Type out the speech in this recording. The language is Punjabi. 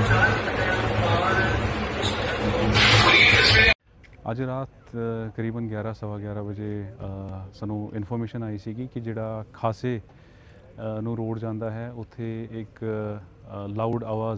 ਅੱਜ ਰਾਤ ਕਰੀਬਨ 11 ਸਵਾ 11 ਵਜੇ ਸਾਨੂੰ ਇਨਫੋਰਮੇਸ਼ਨ ਆਈ ਸੀਗੀ ਕਿ ਜਿਹੜਾ ਖਾਸੇ ਨੂੰ ਰੋਡ ਜਾਂਦਾ ਹੈ ਉੱਥੇ ਇੱਕ ਲਾਊਡ ਆਵਾਜ਼